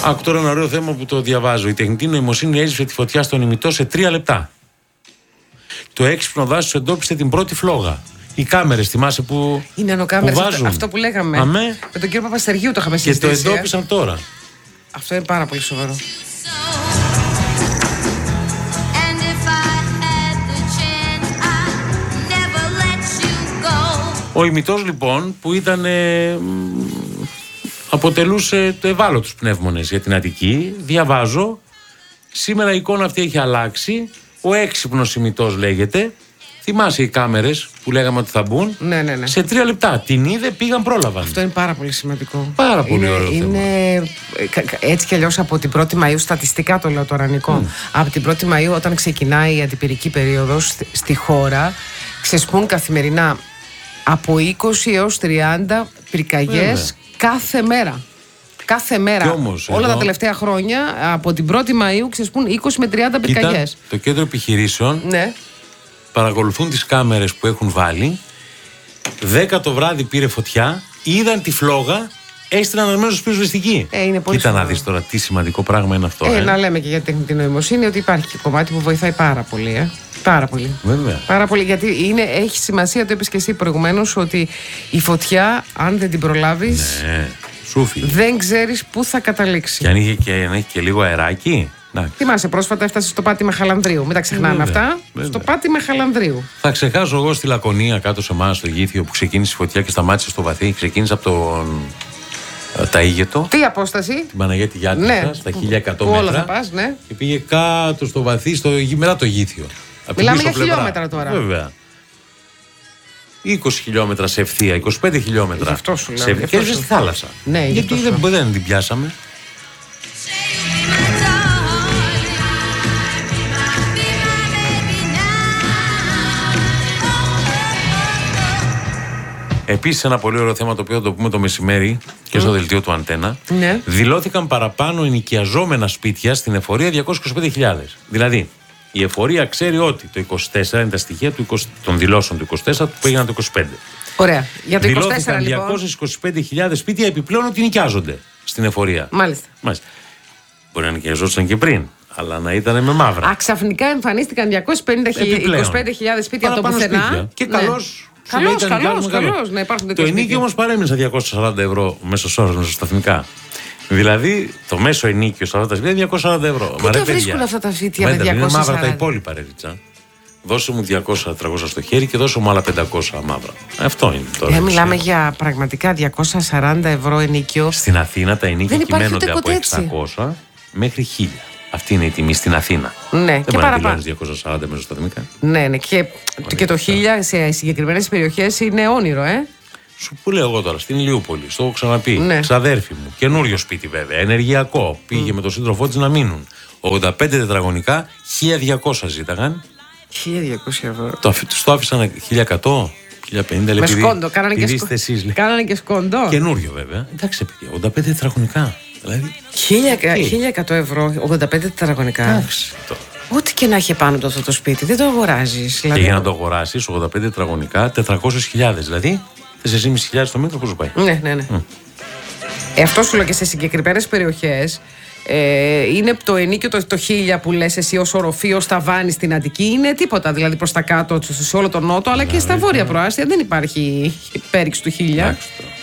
Άκου τώρα ένα ωραίο θέμα που το διαβάζω. Η τεχνητή νοημοσύνη έζησε τη φωτιά στον ημιτό σε 3 λεπτά. Το έξυπνο δάσος εντόπισε την πρώτη φλόγα. Οι κάμερες, θυμάσαι που. Οι νανοκάμερες, βάζουν. αυτό που λέγαμε. Αμέ. Με τον κύριο Παπαστεργίου το είχαμε συζητήσει. Και το εντόπισαν τώρα. Αυτό είναι πάρα πολύ σοβαρό. Ο ημιτός λοιπόν που ήταν. Αποτελούσε το ευάλωτους πνεύμονες για την Αττική. Διαβάζω. Σήμερα η εικόνα αυτή έχει αλλάξει. Ο έξυπνος ημιτός λέγεται. Θυμάσαι οι κάμερες που λέγαμε ότι θα μπουν. Ναι. Σε 3 λεπτά. Την είδε, πήγαν, πρόλαβαν. Αυτό είναι πάρα πολύ σημαντικό. Πάρα πολύ ωραίο θέμα. Είναι έτσι κι αλλιώς από την 1η Μαΐου, στατιστικά το λέω τώρα, Νικό. Από την 1η Μαΐου, όταν ξεκινάει η αντιπυρική περίοδος στη χώρα, ξεσπούν καθημερινά από 20 έως 30 πυρκαγιές κάθε μέρα. Κάθε μέρα. Όμως, όλα τα τελευταία χρόνια, από την 1η Μαΐου, ξεσπούν 20 με 30 πυρκαγιές. Το κέντρο επιχειρήσεων παρακολουθούν τις κάμερες που έχουν βάλει. 10 το βράδυ πήρε φωτιά, είδαν τη φλόγα, έστειλαν αμέσως πυροσβεστική. Κοίτα να δεις τώρα τι σημαντικό πράγμα είναι αυτό. Να λέμε και για τεχνητή νοημοσύνη ότι υπάρχει και κομμάτι που βοηθάει πάρα πολύ. Πάρα πολύ. Βέβαια. Πάρα πολύ, γιατί έχει σημασία, το είπες και εσύ προηγουμένως, ότι η φωτιά, αν δεν την προλάβεις, δεν ξέρεις πού θα καταλήξει. Και αν έχει και λίγο αεράκι. Θυμάσαι, πρόσφατα έφτασε στο Πάτημα Χαλανδρίου. Μην τα ξεχνάμε αυτά. Στο Πάτημα Χαλανδρίου. Θα ξεχάσω εγώ στη Λακωνία, κάτω σε εμάς, στο Γήθιο, που ξεκίνησε η φωτιά και σταμάτησε στο βαθύ. Ξεκίνησε από τον Ταΐγετο. Τι απόσταση? Την Παναγιώτη Γιάττησα, στα 1100 μέτρα. Όλα θα πας, και πήγε κάτω στο βαθύ, μετά το Γήθιο. Μιλάμε για χιλιόμετρα τώρα. Βέβαια. 20 χιλιόμετρα σε ευθεία, 25 χιλιόμετρα. Αυτό σου λέω. Και έρχεσαι στη θάλασσα. Ναι, γιατί δεν την πιάσαμε. Επίσης, ένα πολύ ωραίο θέμα το οποίο θα το πούμε το μεσημέρι και στο δελτίο του Αντένα. Δηλώθηκαν παραπάνω ενοικιαζόμενα σπίτια στην εφορία 225.000. Δηλαδή, η εφορία ξέρει ότι το 24 είναι τα στοιχεία των δηλώσεων του 24 που έγιναν το 25. Ωραία. Για το 24 δηλώθηκαν λοιπόν. 225.000 σπίτια επιπλέον ότι νοικιάζονται στην εφορία. Μάλιστα. Μπορεί να νοικιαζόταν και πριν, αλλά να ήταν με μαύρα. Ξαφνικά εμφανίστηκαν 225.000 σπίτια από το πουθενά. Και καλώς. Καλώς, να υπάρχουν το ενίκιο όμως παρέμεινε στα 240 ευρώ μέσος όρος μεσοσταθμικά. Δηλαδή το μέσο ενίκιο σε αυτά τα σπίτια 240 ευρώ. Πού τα βρίσκουν αυτά τα σπίτια με 240? Είναι μαύρα τα υπόλοιπα, ρε Ρίτσα. Δώσε μου 200-300 στο χέρι και δώσε μου άλλα 500 μαύρα. Αυτό είναι τώρα. Μιλάμε για πραγματικά 240 ευρώ ενίκιο. Στην Αθήνα τα ενίκια κυμαίνονται από 600 μέχρι 1000. Αυτή είναι η τιμή στην Αθήνα. Ναι, δεν και μπορεί παραπάνω. να δηλώνεις 240 μεσοσταθμικά. Ναι. Και το 1000 σε συγκεκριμένες περιοχές είναι όνειρο, Σου που λέω εγώ τώρα, στην Ηλιούπολη, στο έχω ξαναπεί. Ξαδέρφη μου, καινούριο σπίτι βέβαια, ενεργειακό. Πήγε με τον σύντροφό της να μείνουν. 85 τετραγωνικά, 1200 ζήταγαν. 1200 ευρώ. Το άφησαν 1100. 1050 λεπτά. Με σκόντο, κάνανε και σκόντο. Καινούριο βέβαια. Εντάξει, παιδιά, 85 τετραγωνικά. Δηλαδή. 1100 ευρώ, 85 τετραγωνικά. Εντάξει. Ό,τι και να έχει πάνω του αυτό το σπίτι, δεν το αγοράζεις. Και για να το αγοράσεις, 85 τετραγωνικά, 400.000. Δηλαδή, 4.500 το μέτρο, πώς σου πάει. Ναι. Αυτό σου λέω και σε συγκεκριμένες περιοχές. Είναι το ενίκιο το 1000 που λες εσύ ως οροφή, ως ταβάνι στην Αττική, είναι τίποτα. Δηλαδή προς τα κάτω, σε όλο τον νότο, αλλά και στα βόρεια προάστια δεν υπάρχει πέριξη του 1000.